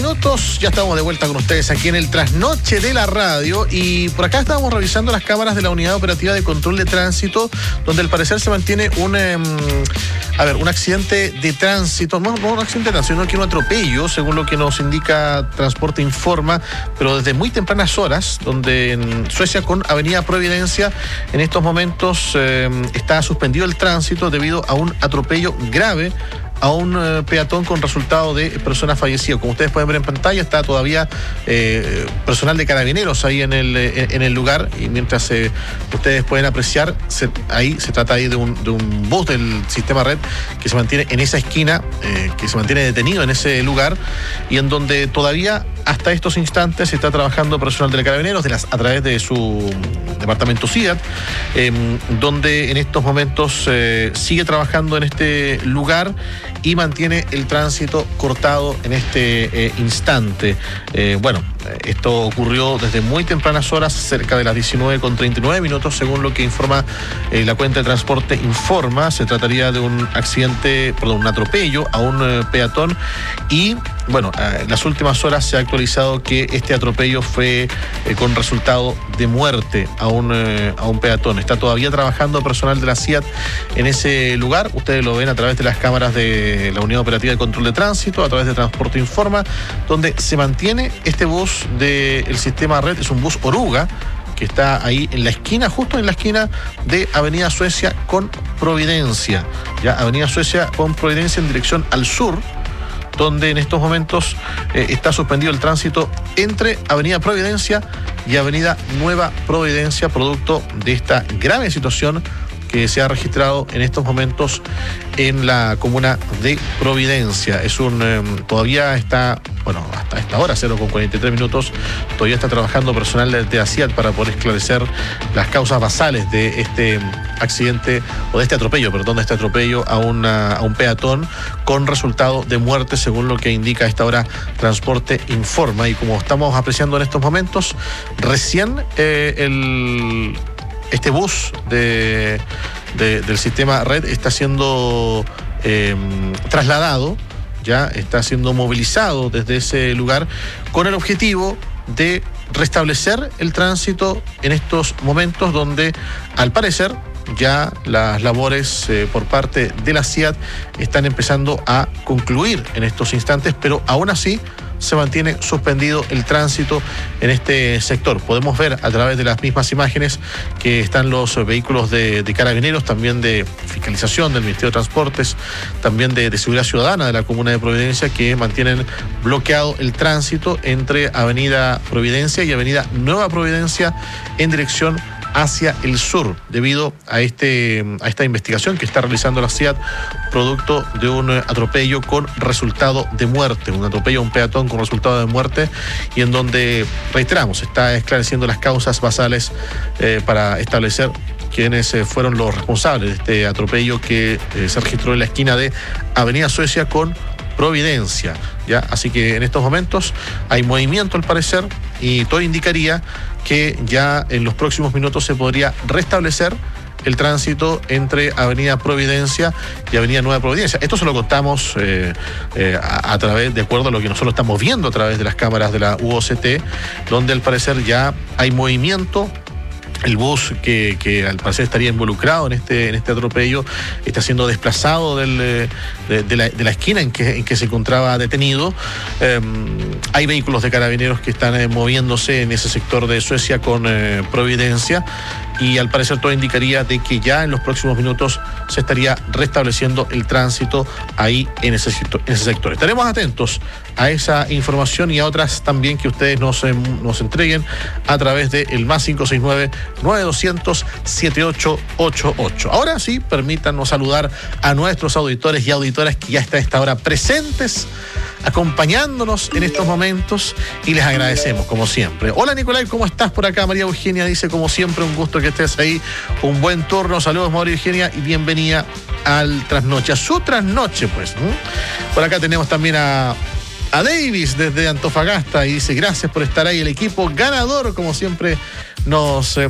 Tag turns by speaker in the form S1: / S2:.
S1: minutos. Ya estamos de vuelta con ustedes aquí en el Trasnoche de la Radio. Y por acá estábamos revisando las cámaras de la Unidad Operativa de Control de Tránsito, donde al parecer se mantiene un accidente de tránsito. No un accidente de tránsito, sino que un atropello, según lo que nos indica Transporte Informa, pero desde muy tempranas horas, donde en Suecia con Avenida Providencia, en estos momentos está suspendido el tránsito debido a un atropello grave a un peatón con resultado de persona fallecida. Como ustedes pueden ver en pantalla, está todavía personal de Carabineros ahí en el lugar, y mientras ustedes pueden apreciar, se trata ahí de un bus del sistema Red que se mantiene en esa esquina, que se mantiene detenido en ese lugar, y en donde todavía hasta estos instantes se está trabajando personal de Carabineros a través de su departamento CIDAT, donde en estos momentos sigue trabajando en este lugar y mantiene el tránsito cortado en este instante. Esto ocurrió desde muy tempranas horas, cerca de las 19:39, según lo que informa la cuenta de Transporte Informa. Se trataría de un atropello a un peatón, y en las últimas horas se ha actualizado que este atropello fue con resultado de muerte a un peatón. Está todavía trabajando personal de la CIAT en ese lugar. Ustedes lo ven a través de las cámaras de la Unidad Operativa de Control de Tránsito, a través de Transporte Informa, donde se mantiene este bus del sistema Red. Es un bus Oruga que está ahí en la esquina, justo en la esquina de Avenida Suecia con Providencia. Avenida Suecia con Providencia en dirección al sur, donde en estos momentos está suspendido el tránsito entre Avenida Providencia y Avenida Nueva Providencia, producto de esta grave situación que se ha registrado en estos momentos en la comuna de Providencia. Todavía está, hasta esta hora, 0:43, todavía está trabajando personal de ACIAT para poder esclarecer las causas basales de este accidente, o de este atropello a un peatón con resultado de muerte, según lo que indica a esta hora Transporte Informa. Y como estamos apreciando en estos momentos, recién este bus del sistema Red está siendo trasladado, está siendo movilizado desde ese lugar con el objetivo de restablecer el tránsito en estos momentos, donde al parecer ya las labores por parte de la CIAT están empezando a concluir en estos instantes, pero aún así se mantiene suspendido el tránsito en este sector. Podemos ver a través de las mismas imágenes que están los vehículos de Carabineros, también de fiscalización del Ministerio de Transportes, también de Seguridad Ciudadana de la Comuna de Providencia, que mantienen bloqueado el tránsito entre Avenida Providencia y Avenida Nueva Providencia en dirección hacia el sur, debido a esta investigación que está realizando la CIAT, producto de un atropello con resultado de muerte, un atropello a un peatón con resultado de muerte, y en donde, reiteramos, está esclareciendo las causas basales para establecer quiénes fueron los responsables de este atropello que se registró en la esquina de Avenida Suecia con Providencia. Así que en estos momentos hay movimiento al parecer, y todo indicaría que ya en los próximos minutos se podría restablecer el tránsito entre Avenida Providencia y Avenida Nueva Providencia. Esto se lo contamos a través, de acuerdo a lo que nosotros estamos viendo a través de las cámaras de la UOCT, donde al parecer ya hay movimiento. El bus que al parecer estaría involucrado en este atropello está siendo desplazado de la esquina en que se encontraba detenido. Hay vehículos de Carabineros que están moviéndose en ese sector de Suecia con Providencia, y al parecer todo indicaría de que ya en los próximos minutos se estaría restableciendo el tránsito ahí en ese sector. Estaremos atentos a esa información y a otras también que ustedes nos entreguen a través del +569-9200-7888. Ahora sí, permítanos saludar a nuestros auditores y auditoras que ya están a esta hora presentes, acompañándonos en estos momentos, y les agradecemos como siempre. Hola Nicolai, ¿cómo estás por acá? María Eugenia dice, como siempre, un gusto que estés ahí, un buen turno. Saludos María Eugenia y bienvenida al Trasnoche, a su Trasnoche pues. Por acá tenemos también a Davis desde Antofagasta, y dice, gracias por estar ahí, el equipo ganador como siempre nos